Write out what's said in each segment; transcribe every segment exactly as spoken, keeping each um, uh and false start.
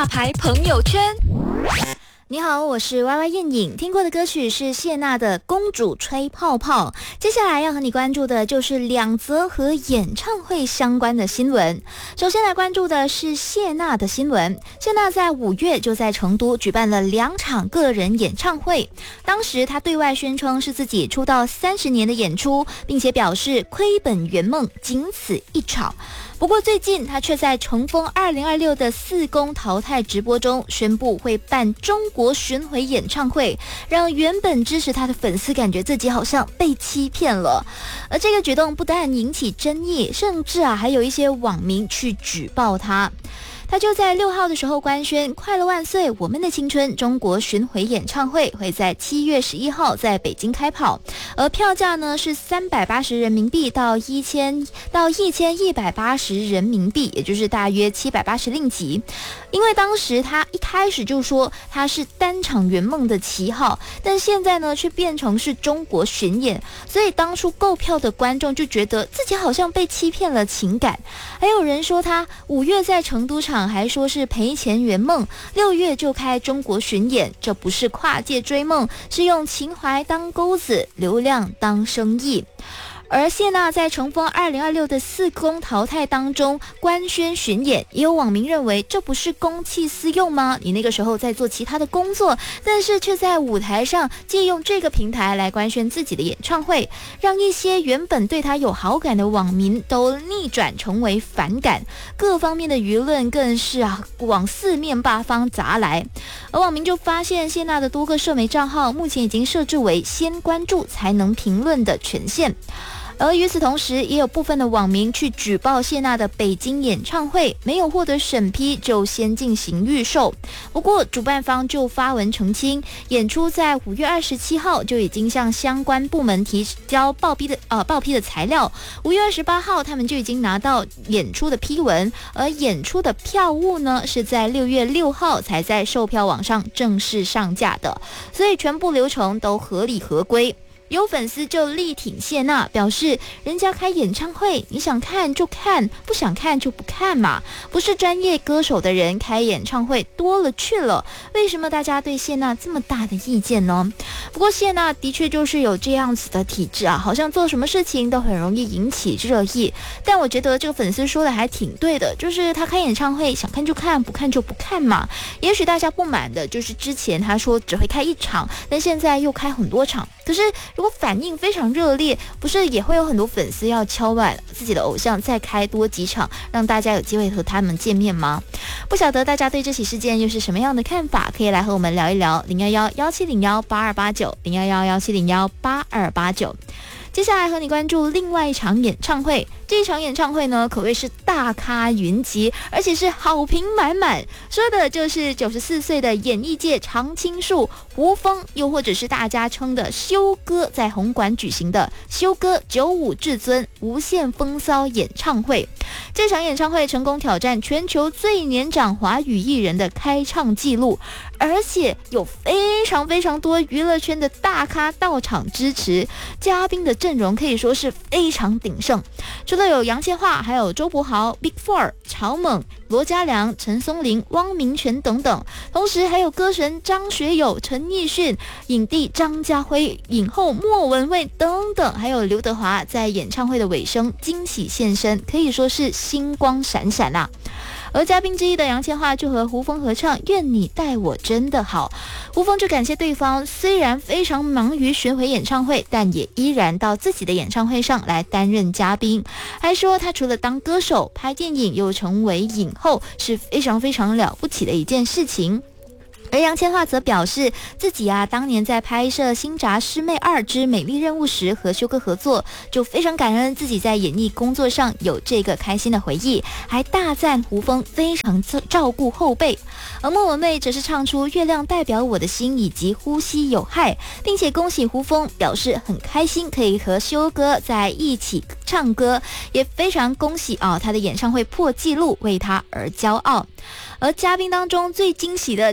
大牌朋友圈。 你好，我是 Y Y 燕颖，听过的歌曲是谢娜的《公主吹泡泡》。接下来要和你关注的就是两则和演唱会相关的新闻。首先来关注的是谢娜的新闻。谢娜在五月就在成都举办了两场个人演唱会，当时她对外宣称是自己出道三十年的演出，并且表示亏本圆梦，仅此一场。不过最近他却在乘风二零二六的四公淘汰直播中宣布会办中国巡回演唱会，让原本支持他的粉丝感觉自己好像被欺骗了。而这个举动不但引起争议，甚至啊还有一些网民去举报他。他就在六号的时候官宣快乐万岁我们的青春中国巡回演唱会会在七月十一号在北京开跑，而票价呢是三百八十人民币到一千到一千一百八十人民币，也就是大约七百八十令吉。因为当时他一开始就说他是单场圆梦的旗号，但现在呢却变成是中国巡演，所以当初购票的观众就觉得自己好像被欺骗了情感。还有人说他五月在成都场还说是赔钱圆梦，六月就开中国巡演，这不是跨界追梦，是用情怀当钩子，流量当生意。而谢娜在乘风二零二六的四公淘汰当中官宣巡演，也有网民认为这不是公器私用吗？你那个时候在做其他的工作，但是却在舞台上借用这个平台来官宣自己的演唱会，让一些原本对他有好感的网民都逆转成为反感，各方面的舆论更是啊往四面八方砸来。而网民就发现谢娜的多个社媒账号目前已经设置为先关注才能评论的权限。而与此同时，也有部分的网民去举报谢娜的北京演唱会没有获得审批就先进行预售。不过主办方就发文澄清，演出在五月二十七号就已经向相关部门提交报批的呃报批的材料，五月二十八号他们就已经拿到演出的批文，而演出的票务呢是在六月六号才在售票网上正式上架的，所以全部流程都合理合规。有粉丝就力挺谢娜，表示人家开演唱会，你想看就看，不想看就不看嘛，不是专业歌手的人开演唱会多了去了，为什么大家对谢娜这么大的意见呢？不过谢娜的确就是有这样子的体质啊，好像做什么事情都很容易引起热议。但我觉得这个粉丝说的还挺对的，就是他开演唱会想看就看，不看就不看嘛。也许大家不满的就是之前他说只会开一场，但现在又开很多场，可是如果反应非常热烈，不是也会有很多粉丝要敲碗自己的偶像再开多几场，让大家有机会和他们见面吗？不晓得大家对这起事件又是什么样的看法，可以来和我们聊一聊。零一一一七零一八二八九 零一一一七零一八二八九。接下来和你关注另外一场演唱会，这一场演唱会呢可谓是大咖云集，而且是好评满满，说的就是九十四岁的演艺界常青树胡枫，又或者是大家称的修哥在红馆举行的修哥九五至尊无限风骚演唱会。这场演唱会成功挑战全球最年长华语艺人的开唱纪录，而且有非常非常多娱乐圈的大咖到场支持，嘉宾的阵容可以说是非常鼎盛，除了有杨千嬅，还有周柏豪、Big Four、曹猛、罗嘉良、陈松伶、汪明荃等等，同时还有歌神张学友、陈奕迅、影帝张家辉、影后莫文蔚等等，还有刘德华在演唱会的尾声惊喜现身，可以说是星光闪闪啊。而嘉宾之一的杨千嬅就和胡枫合唱《愿你待我真的好》，胡枫就感谢对方虽然非常忙于巡回演唱会，但也依然到自己的演唱会上来担任嘉宾，还说他除了当歌手、拍电影又成为影后，是非常非常了不起的一件事情。而杨千嬅则表示自己啊，当年在拍摄《新扎师妹二之美丽任务》时和修哥合作，就非常感恩自己在演艺工作上有这个开心的回忆，还大赞胡枫非常照顾后辈。而莫文蔚则是唱出《月亮代表我的心》以及《呼吸有害》，并且恭喜胡枫，表示很开心可以和修哥在一起唱歌，也非常恭喜啊他的演唱会破纪录，为他而骄傲。而嘉宾当中最惊喜的就是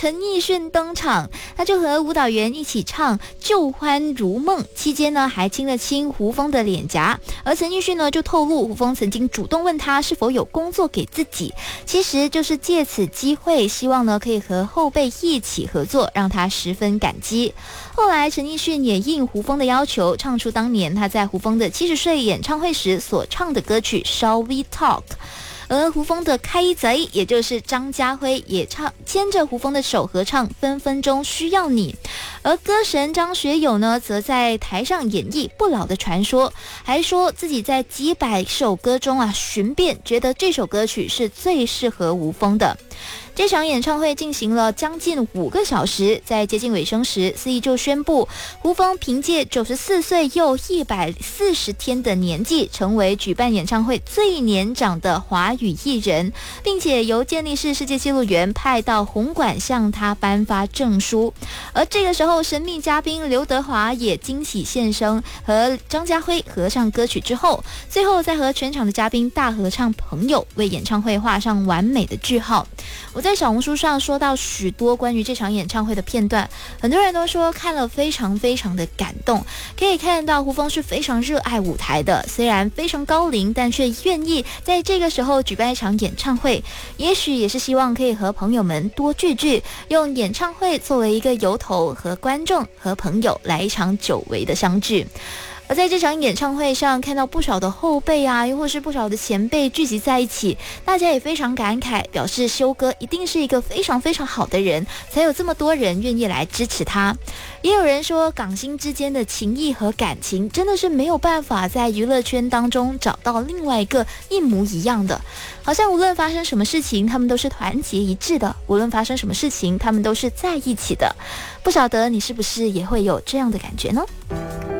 陈奕迅登场，他就和舞蹈员一起唱《旧欢如梦》，期间呢还亲了亲胡枫的脸颊。而陈奕迅呢就透露，胡枫曾经主动问他是否有工作给自己，其实就是借此机会，希望呢可以和后辈一起合作，让他十分感激。后来陈奕迅也应胡枫的要求，唱出当年他在胡枫的七十岁演唱会时所唱的歌曲《Shall We Talk》。而胡枫的开贼，也就是张家辉，也唱牵着胡枫的手合唱《分分钟需要你》。而歌神张学友呢，则在台上演绎《不老的传说》，还说自己在几百首歌中啊寻遍，觉得这首歌曲是最适合胡枫的。这场演唱会进行了将近五个小时，在接近尾声时，司仪就宣布，胡枫凭借九十四岁又一百四十天的年纪，成为举办演唱会最年长的华语艺人，并且由健力士世界纪录员派到红馆向他颁发证书。而这个时候，神秘嘉宾刘德华也惊喜现身，和张家辉合唱歌曲之后，最后再和全场的嘉宾大合唱《朋友》，为演唱会画上完美的句号。我在小红书上说到许多关于这场演唱会的片段，很多人都说看了非常非常的感动，可以看到胡枫是非常热爱舞台的，虽然非常高龄，但却愿意在这个时候举办一场演唱会，也许也是希望可以和朋友们多聚聚，用演唱会作为一个由头，和观众和朋友来一场久违的相聚。而在这场演唱会上，看到不少的后辈啊，又或是不少的前辈聚集在一起，大家也非常感慨，表示修哥一定是一个非常非常好的人，才有这么多人愿意来支持他。也有人说，港星之间的情谊和感情真的是没有办法在娱乐圈当中找到另外一个一模一样的，好像无论发生什么事情，他们都是团结一致的，无论发生什么事情，他们都是在一起的。不晓得你是不是也会有这样的感觉呢？